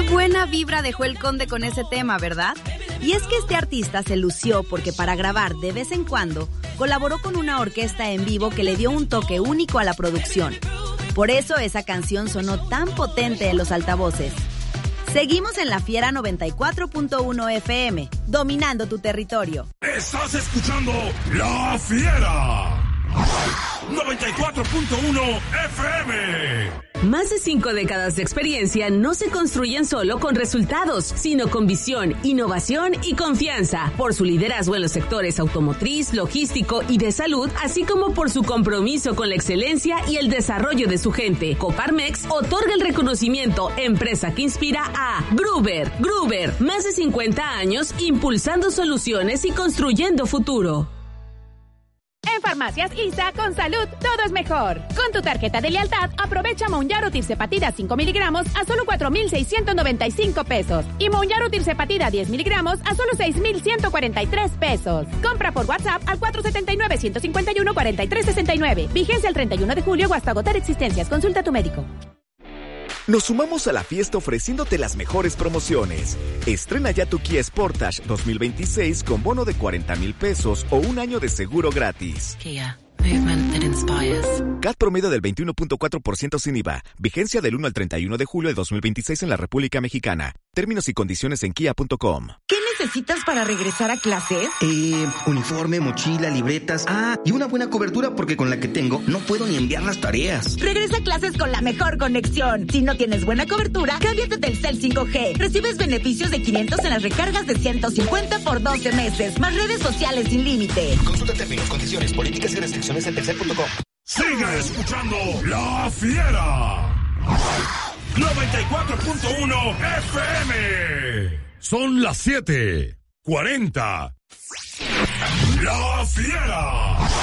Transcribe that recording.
buena vibra dejó el Conde con ese tema, ¿verdad? Y es que este artista se lució porque para grabar de vez en cuando colaboró con una orquesta en vivo que le dio un toque único a la producción. Por eso esa canción sonó tan potente en los altavoces. Seguimos en La Fiera 94.1 FM, dominando tu territorio. Estás escuchando La Fiera 94.1 FM. Más de 5 décadas de experiencia no se construyen solo con resultados, sino con visión, innovación y confianza. Por su liderazgo en los sectores automotriz, logístico y de salud, así como por su compromiso con la excelencia y el desarrollo de su gente. Coparmex otorga el reconocimiento Empresa que Inspira a Gruber. Gruber, más de 50 años impulsando soluciones y construyendo futuro. En Farmacias ISA, con salud, todo es mejor. Con tu tarjeta de lealtad, aprovecha Mounjaro Tirzepatida 5 miligramos a solo 4,695 pesos. Y Mounjaro Tirzepatida 10 miligramos a solo 6,143 pesos. Compra por WhatsApp al 479-151-4369. Vigencia el 31 de julio o hasta agotar existencias. Consulta a tu médico. Nos sumamos a la fiesta ofreciéndote las mejores promociones. Estrena ya tu Kia Sportage 2026 con bono de 40,000 pesos o un año de seguro gratis. Kia, movement that inspires. CAT promedio del 21.4% sin IVA. Vigencia del 1 al 31 de julio de 2026 en la República Mexicana. Términos y condiciones en kia.com. ¿Qué necesitas para regresar a clases? Uniforme, mochila, libretas. Y una buena cobertura porque con la que tengo no puedo ni enviar las tareas. Regresa a clases con la mejor conexión. Si no tienes buena cobertura, cámbiate a Telcel 5G. Recibes beneficios de 500 en las recargas de 150 por 12 meses. Más redes sociales sin límite. Consulta términos, condiciones, políticas y restricciones en telcel.com. Sigue escuchando La Fiera 94.1 FM. Son las 7:40. La Fiera.